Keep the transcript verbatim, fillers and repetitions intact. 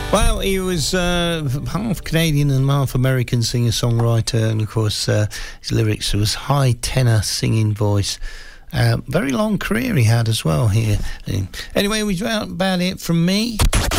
Well, he was uh, half Canadian and half American singer-songwriter, and of course uh, his lyrics was high tenor singing voice. Uh, very long career he had as well here. Anyway, we about, about it from me.